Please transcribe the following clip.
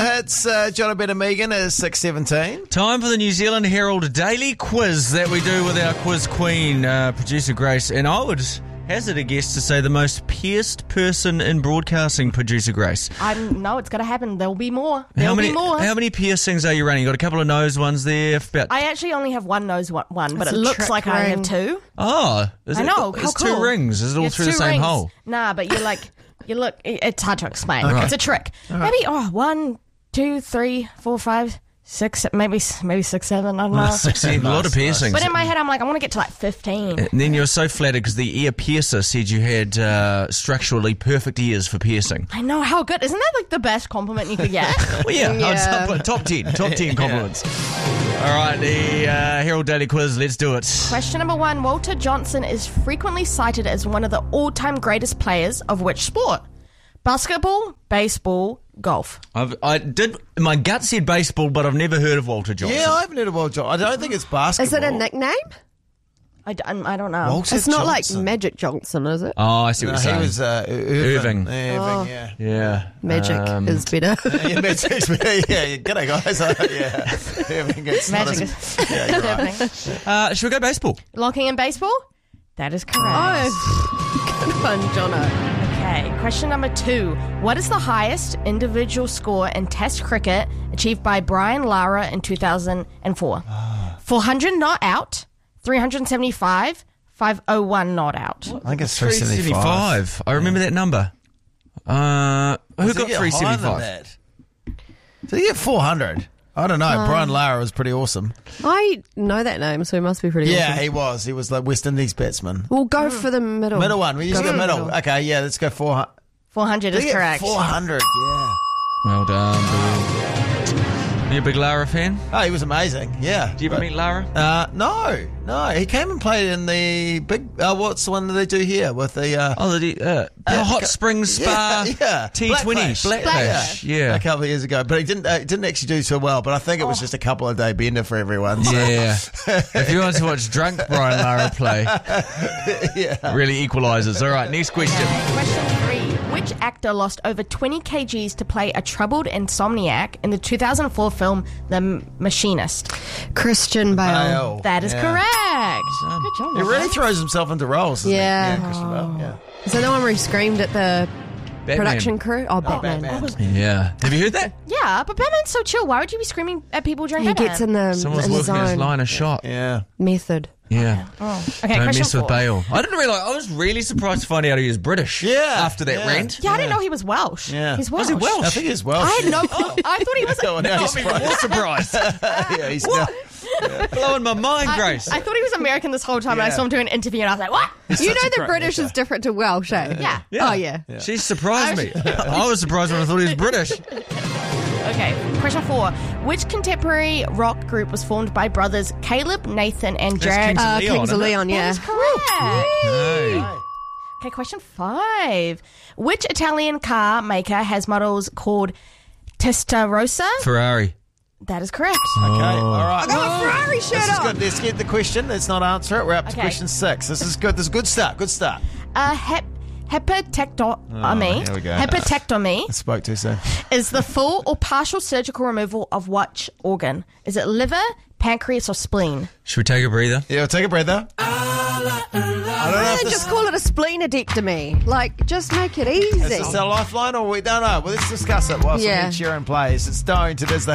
It's John Ben and Megan at 6:17. Time for the New Zealand Herald Daily Quiz that we do with our quiz queen, producer Grace. And I would hazard a guess to say the most pierced person in broadcasting, producer Grace. No, it's got to happen. There'll be more. How many piercings are you running? You got a couple of nose ones there. I actually only have one nose one, but That's it a looks trick like I have ring. two. Oh, I know. It's How cool. 2 rings. Is it all It's through the 2 same rings. hole? Nah, but it's hard to explain. Okay. It's a trick. Maybe 1, 2, 3, 4, 5, 6, maybe 6, 7. I don't know. 16, a lot of piercings. But in my head, I'm like, I want to get to like 15. And then you're so flattered because the ear piercer said you had structurally perfect ears for piercing. I know, how good. Isn't that like the best compliment you could get? Well, yeah. Yeah. I'd top 10 compliments. All right, the Herald Daily Quiz, let's do it. Question number 1. Walter Johnson is frequently cited as one of the all-time greatest players of which sport? Basketball, baseball, golf. My gut said baseball, but I've never heard of Walter Johnson. Yeah, I haven't heard of Walter Johnson. I don't think it's basketball. Is it a nickname? I don't know. Walter It's not Johnson. like Magic Johnson, is it? Oh, I see what No, you're he saying. was Irving. Irving. Irving, yeah. Yeah. Magic is better. Yeah, Magic's yeah, g'day guys. Yeah, Irving gets Magic not yeah, you're right. happening. Should we go baseball? Locking in baseball? That is correct. Oh, good one, Jono. Okay, question number 2. What is the highest individual score in Test cricket achieved by Brian Lara in 2004? 400 not out, 375, 501 not out. I think it's 375. I remember that number. Who got 375? Did he get 400? I don't know. Brian Lara was pretty awesome. I know that name, so he must be pretty Yeah, awesome. he was. He was like West Indies batsman. We'll go for the middle. Middle one. We used to go middle. Okay, yeah, let's go 400. 400 is correct. 400, yeah. Well done, Bill. Are you a big Lara fan? Oh, he was amazing. Yeah. Do you ever meet Lara? No. He came and played in the big. What's the one that they do here with the? The Hot Springs Spa yeah. T20. Black Flash. Yeah. A couple of years ago, but he didn't actually do so well. But I think it was just a couple of day bender for everyone. So. Yeah. If you want to watch drunk Brian Lara play, really equalises. All right, next question. Okay, question 3. Which actor lost over 20 kgs to play a troubled insomniac in the 2004 film The Machinist? Christian Bale. That is correct. Good job. He really throws himself into roles. Doesn't Yeah. he? Christian Bale. Yeah. Is that the one where he screamed at the Batman. production crew? Oh, Batman. Yeah. Have you heard that? Yeah, but Batman's so chill. Why would you be screaming at people during He Batman? gets in the, Someone's in the working his zone. line of shot. Yeah. Method. Yeah. Okay, Don't question mess 4. with Bale. I didn't realise. I was really surprised to find out he was British. Yeah. After that rant. Yeah, I didn't know he was Welsh. Yeah. He's Welsh. Was he Welsh? I think he's Welsh. I had no clue. I thought he was. Oh, now he's I'm even more surprised. yeah, he's Blowing my mind, Grace. I thought he was American this whole time, and I Yeah. saw him do an interview, and I was like, "What?" You know such a the British great is different to Welsh, eh? Yeah. Oh, yeah. She surprised me. I was surprised when I thought he was British. Okay, question 4. Which contemporary rock group was formed by brothers Caleb, Nathan, and Jared? Kings of Leon, Kings of isn't it? Leon, yeah. That is correct. Hey. Okay, question 5. Which Italian car maker has models called Testarossa? Ferrari. That is correct. Okay, all right. I got a Ferrari shirt This is on. good. Let's get the question. Let's not answer it. We're up to Okay. question 6. This is good. This is a good start. Good start. Hepatectomy. here we go. Hepatectomy I spoke too soon. is the full or partial surgical removal of which organ? Is it liver, pancreas, or spleen? Should we take a breather? Yeah, we'll take a breather. I don't know if And just call it a spleenodectomy. Like, just make it easy. is this our lifeline or we don't know. Well, let's discuss it whilst Yeah. Ed Sheeran plays. It's Stoned. It is the